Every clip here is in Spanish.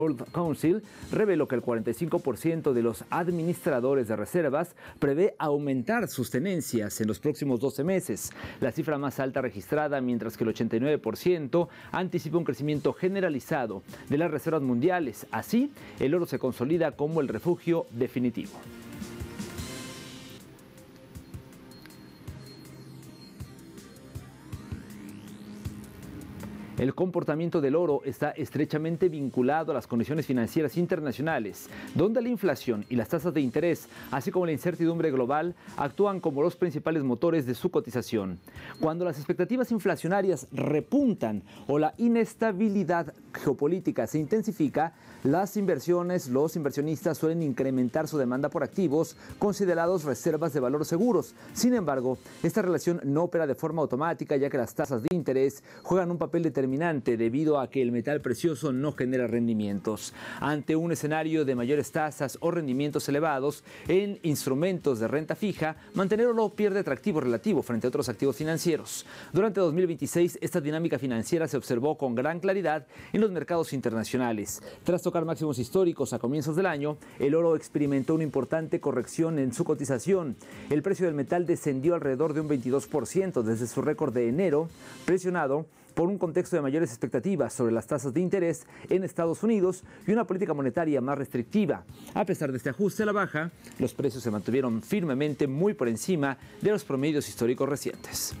World Council reveló que el 45% de los administradores de reservas prevé aumentar sus tenencias en los próximos 12 meses, la cifra más alta registrada, mientras que el 89% anticipa un crecimiento generalizado de las reservas mundiales. Así, el oro se consolida como el refugio definitivo. El comportamiento del oro está estrechamente vinculado a las condiciones financieras internacionales, donde la inflación y las tasas de interés, así como la incertidumbre global, actúan como los principales motores de su cotización. Cuando las expectativas inflacionarias repuntan o la inestabilidad geopolítica se intensifica, los inversionistas suelen incrementar su demanda por activos considerados reservas de valor seguros. Sin embargo, esta relación no opera de forma automática, ya que las tasas de interés juegan un papel determinante debido a que el metal precioso no genera rendimientos. Ante un escenario de mayores tasas o rendimientos elevados en instrumentos de renta fija, mantener oro pierde atractivo relativo frente a otros activos financieros. Durante 2026, esta dinámica financiera se observó con gran claridad en los mercados internacionales. Tras tocar máximos históricos a comienzos del año, el oro experimentó una importante corrección en su cotización. El precio del metal descendió alrededor de un 22% desde su récord de enero, presionado por un contexto de mayores expectativas sobre las tasas de interés en Estados Unidos y una política monetaria más restrictiva. A pesar de este ajuste a la baja, los precios se mantuvieron firmemente muy por encima de los promedios históricos recientes.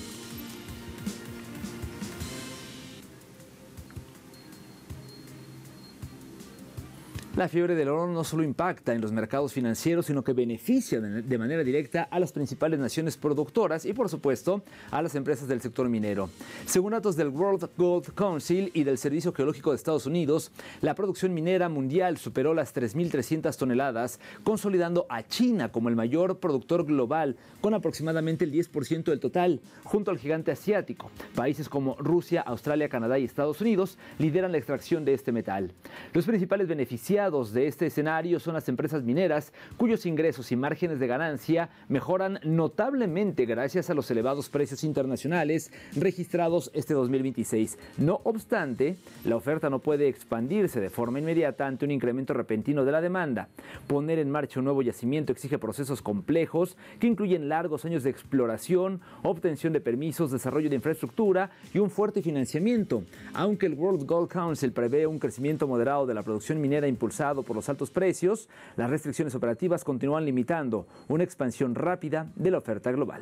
La fiebre del oro no solo impacta en los mercados financieros, sino que beneficia de manera directa a las principales naciones productoras y, por supuesto, a las empresas del sector minero. Según datos del World Gold Council y del Servicio Geológico de Estados Unidos, la producción minera mundial superó las 3.300 toneladas, consolidando a China como el mayor productor global, con aproximadamente el 10% del total, junto al gigante asiático. Países como Rusia, Australia, Canadá y Estados Unidos lideran la extracción de este metal. Los principales beneficiados de este escenario son las empresas mineras, cuyos ingresos y márgenes de ganancia mejoran notablemente gracias a los elevados precios internacionales registrados este 2026. No obstante, la oferta no puede expandirse de forma inmediata ante un incremento repentino de la demanda. Poner en marcha un nuevo yacimiento exige procesos complejos que incluyen largos años de exploración, obtención de permisos, desarrollo de infraestructura y un fuerte financiamiento. Aunque el World Gold Council prevé un crecimiento moderado de la producción minera impulsado por los altos precios, las restricciones operativas continúan limitando una expansión rápida de la oferta global.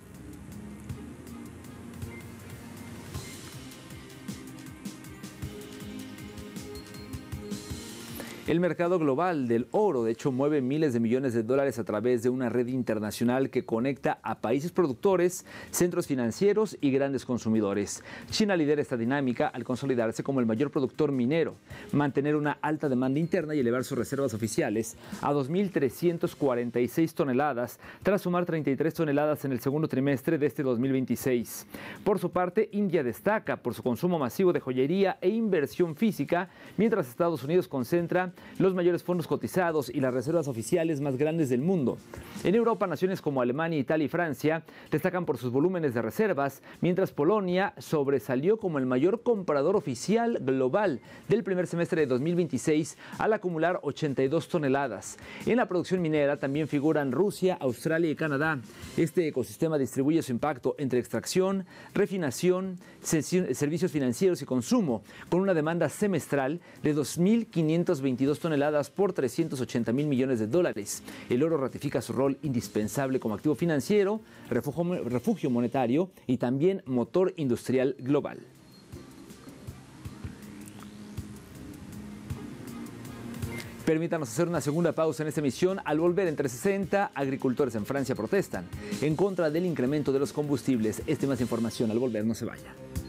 El mercado global del oro, de hecho, mueve miles de millones de dólares a través de una red internacional que conecta a países productores, centros financieros y grandes consumidores. China lidera esta dinámica al consolidarse como el mayor productor minero, mantener una alta demanda interna y elevar sus reservas oficiales a 2.346 toneladas, tras sumar 33 toneladas en el segundo trimestre de este 2026. Por su parte, India destaca por su consumo masivo de joyería e inversión física, mientras Estados Unidos concentra los mayores fondos cotizados y las reservas oficiales más grandes del mundo. En Europa, naciones como Alemania, Italia y Francia destacan por sus volúmenes de reservas, mientras Polonia sobresalió como el mayor comprador oficial global del primer semestre de 2026 al acumular 82 toneladas. En la producción minera también figuran Rusia, Australia y Canadá. Este ecosistema distribuye su impacto entre extracción, refinación, servicios financieros y consumo, con una demanda semestral de 2.522 toneladas por 380.000 millones de dólares. El oro ratifica su rol indispensable como activo financiero, refugio monetario y también motor industrial global. Permítanos hacer una segunda pausa en esta emisión. Al volver, entre 60 agricultores en Francia protestan en contra del incremento de los combustibles. Más información al volver, no se vaya.